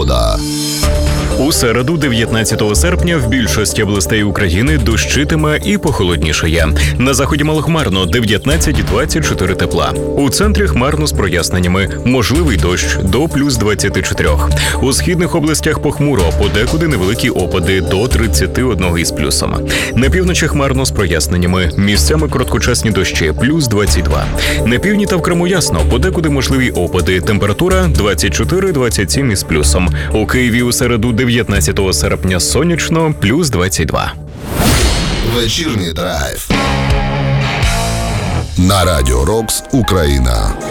погода. У середу, 19 серпня, в більшості областей України дощитиме і похолоднішає. На заході малохмарно 19-24 тепла. У центрі хмарно з проясненнями. Можливий дощ до плюс 24. У східних областях похмуро, подекуди невеликі опади до 31 із плюсом. На півночі хмарно з проясненнями. Місцями короткочасні дощі плюс 22. На півдні та в Криму ясно, подекуди можливі опади. Температура 24-27 із плюсом. У Києві у середу 19 серпня сонячно, плюс 22. Вечірній драйв на Радіо Рокс Україна.